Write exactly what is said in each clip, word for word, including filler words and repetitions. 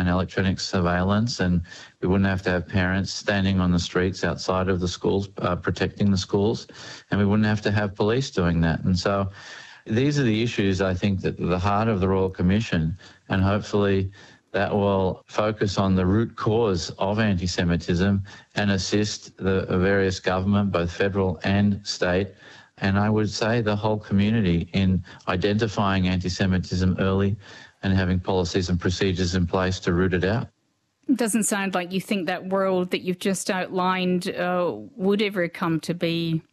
and electronic surveillance, and we wouldn't have to have parents standing on the streets outside of the schools uh, protecting the schools, and we wouldn't have to have police doing that. And so these are the issues, I think, that are the heart of the Royal Commission, and hopefully that will focus on the root cause of anti-Semitism and assist the various government, both federal and state, and I would say the whole community, in identifying anti-Semitism early and having policies and procedures in place to root it out. It doesn't sound like you think that world that you've just outlined uh, would ever come to be.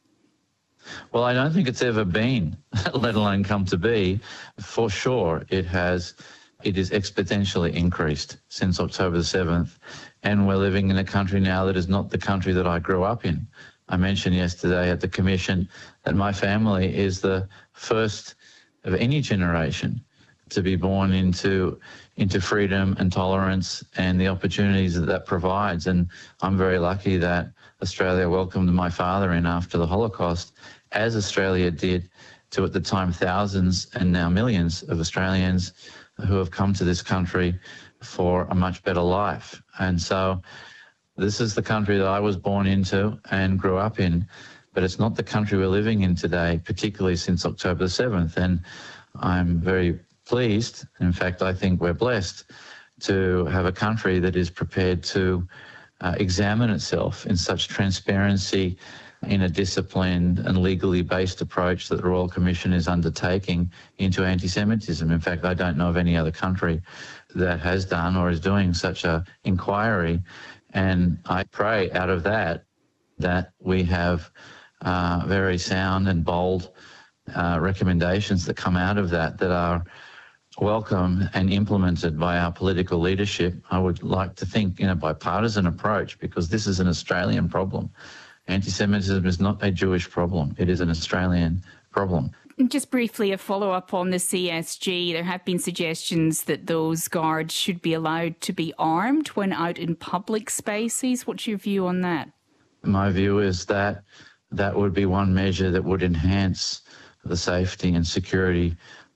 Well, I don't think it's ever been, let alone come to be. For sure, it has. It is exponentially increased since October the seventh, and we're living in a country now that is not the country that I grew up in. I mentioned yesterday at the Commission that my family is the first of any generation to be born into into freedom and tolerance and the opportunities that that provides. And I'm very lucky that Australia welcomed my father in after the Holocaust, as Australia did to, at the time, thousands and now millions of Australians who have come to this country for a much better life. And so this is the country that I was born into and grew up in, but it's not the country we're living in today, particularly since October the seventh. And I'm very pleased, in fact, I think we're blessed to have a country that is prepared to uh, examine itself in such transparency, in a disciplined and legally based approach that the Royal Commission is undertaking into anti-Semitism. In fact, I don't know of any other country that has done or is doing such an inquiry. And I pray out of that that we have uh, very sound and bold uh, recommendations that come out of that that are welcome and implemented by our political leadership. I would like to think in a bipartisan approach, because this is an Australian problem. Anti-Semitism is not a Jewish problem. It is an Australian problem. Just briefly, a follow-up on the C S G. There have been suggestions that those guards should be allowed to be armed when out in public spaces. What's your view on that? My view is that that would be one measure that would enhance the safety and security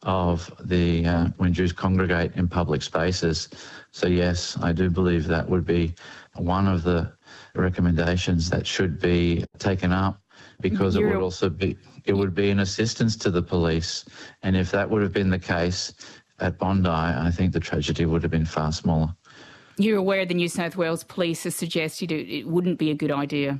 of the uh, when Jews congregate in public spaces. So yes, I do believe that would be one of the recommendations that should be taken up, because You're... it would also be it would be an assistance to the police. And if that would have been the case at Bondi, I think the tragedy would have been far smaller. You're aware the New South Wales Police has suggested it, it wouldn't be a good idea?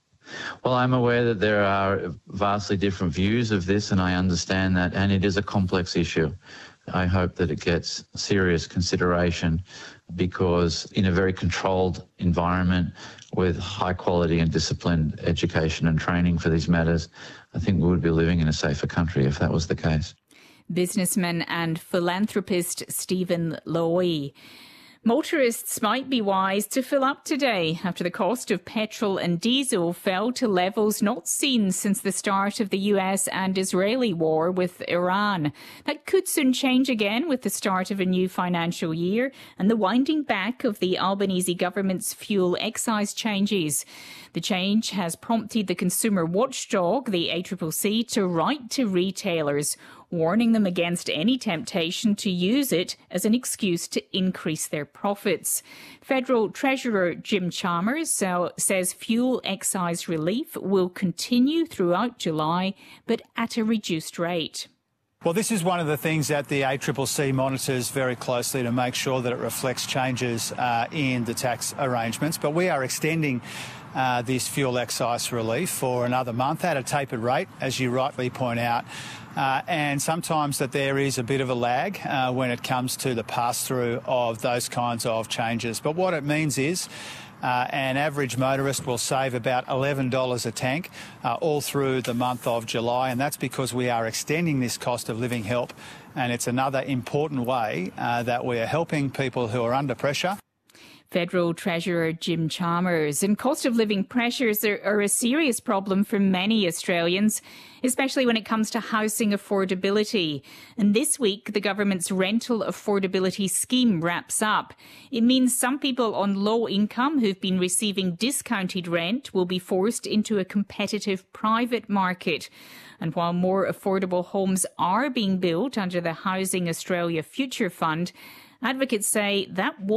Well, I'm aware that there are vastly different views of this, and I understand that, and it is a complex issue. I hope that it gets serious consideration, because in a very controlled environment with high quality and disciplined education and training for these matters, I think we would be living in a safer country if that was the case. Businessman and philanthropist Stephen Lowy. Motorists might be wise to fill up today after the cost of petrol and diesel fell to levels not seen since the start of the U S and Israeli war with Iran. That could soon change again with the start of a new financial year and the winding back of the Albanese government's fuel excise changes. The change has prompted the consumer watchdog, the A C C C, to write to retailers, warning them against any temptation to use it as an excuse to increase their profits. Federal Treasurer Jim Chalmers so, says fuel excise relief will continue throughout July, but at a reduced rate. Well, this is one of the things that the A C C C monitors very closely to make sure that it reflects changes uh, in the tax arrangements. But we are extending uh, this fuel excise relief for another month at a tapered rate, as you rightly point out. Uh, and sometimes that there is a bit of a lag uh, when it comes to the pass-through of those kinds of changes. But what it means is Uh, an average motorist will save about eleven dollars a tank uh, all through the month of July, and that's because we are extending this cost of living help, and it's another important way uh, that we are helping people who are under pressure. Federal Treasurer Jim Chalmers. And cost of living pressures are, are a serious problem for many Australians, especially when it comes to housing affordability. And this week, the government's rental affordability scheme wraps up. It means some people on low income who've been receiving discounted rent will be forced into a competitive private market. And while more affordable homes are being built under the Housing Australia Future Fund, advocates say that